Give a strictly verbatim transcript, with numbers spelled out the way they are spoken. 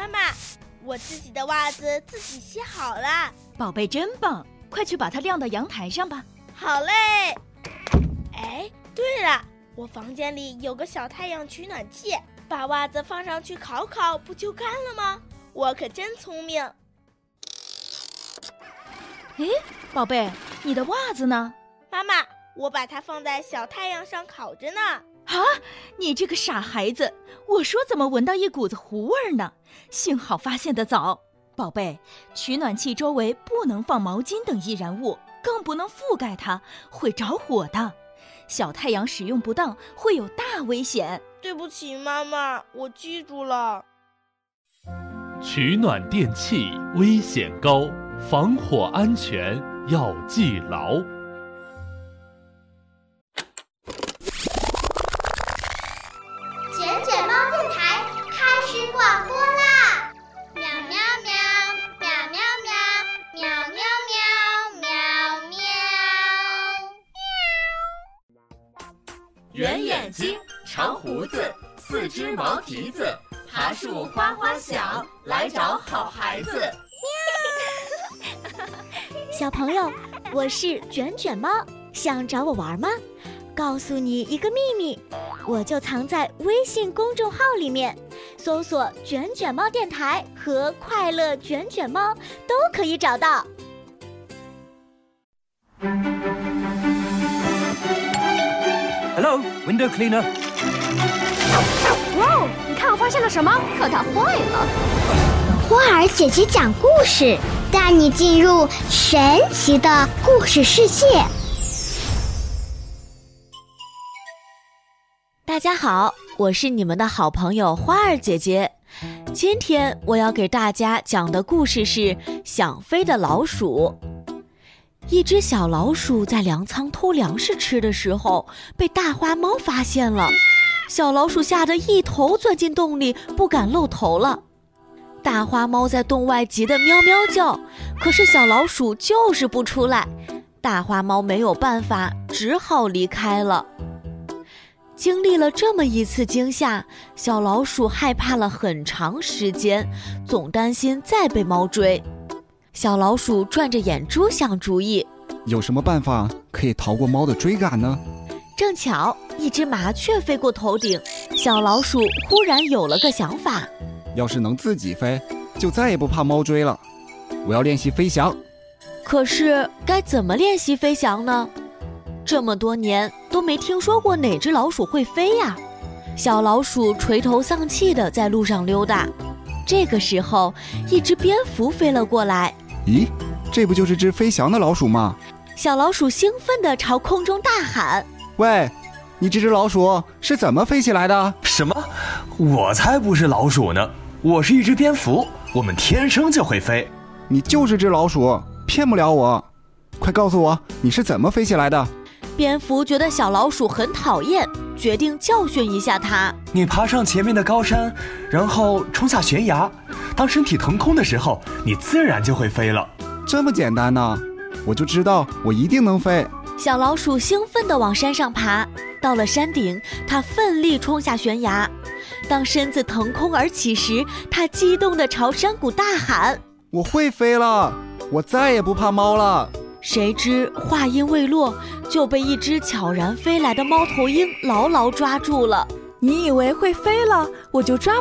妈妈，我自己的袜子自己洗好了。 宝贝真棒，快去把它晾到阳台上吧。 好嘞。哎，对了，我房间里有个小太阳取暖器，把袜子放上去烤烤，不就干了吗？我可真聪明。 诶，宝贝，你的袜子呢？ 妈妈，我把它放在小太阳上烤着呢。 啊，你这个傻孩子，我说怎么闻到一股子糊味呢？幸好发现得早。宝贝，取暖器周围不能放毛巾等易燃物，更不能覆盖它，会着火的。小太阳使用不当会有大危险。 对不起妈妈，我记住了。 取暖电器危险高，防火安全要记牢。 卷卷猫电台开始广播啦！喵喵喵，喵喵喵，喵喵喵，喵喵。 圆眼睛，长胡子，四只毛蹄子，爬树花花小，来找好孩子。 小朋友，我是卷卷猫，想找我玩吗？告诉你一个秘密，我就藏在微信公众号里面，搜索卷卷猫电台和快乐卷卷猫都可以找到。 Hello, window cleaner. 哇哦，你看我发现了什么？可它坏了。 花儿姐姐讲故事，带你进入神奇的故事世界。 大家好，我是你们的好朋友花儿姐姐。今天我要给大家讲的故事是想飞的老鼠。一只小老鼠在粮仓偷粮食吃的时候，被大花猫发现了。小老鼠吓得一头钻进洞里，不敢露头了。大花猫在洞外急得喵喵叫，可是小老鼠就是不出来。大花猫没有办法，只好离开了。经历了这么一次惊吓，小老鼠害怕了很长时间，总担心再被猫追。小老鼠转着眼珠想主意， 有什么办法可以逃过猫的追赶呢？ 正巧一只麻雀飞过头顶，小老鼠忽然有了个想法， 要是能自己飞，就再也不怕猫追了。我要练习飞翔。 可是该怎么练习飞翔呢？这么多年都没听说过哪只老鼠会飞呀。小老鼠垂头丧气地在路上溜达。这个时候，一只蝙蝠飞了过来。 咦，这不就是只飞翔的老鼠吗？ 小老鼠兴奋地朝空中大喊： 喂，你这只老鼠是怎么飞起来的？ 什么？我才不是老鼠呢，我是一只蝙蝠，我们天生就会飞。 你就是只老鼠，骗不了我。快告诉我，你是怎么飞起来的？ 蝙蝠觉得小老鼠很讨厌，决定教训一下它。 你爬上前面的高山，然后冲下悬崖，当身体腾空的时候，你自然就会飞了。 这么简单呢？我就知道我一定能飞。 小老鼠兴奋地往山上爬，到了山顶，它奋力冲下悬崖。当身子腾空而起时，它激动地朝山谷大喊： 我会飞了，我再也不怕猫了。 谁知话音未落，就被一只悄然飞来的猫头鹰牢牢抓住了。 你以为会飞了，我就抓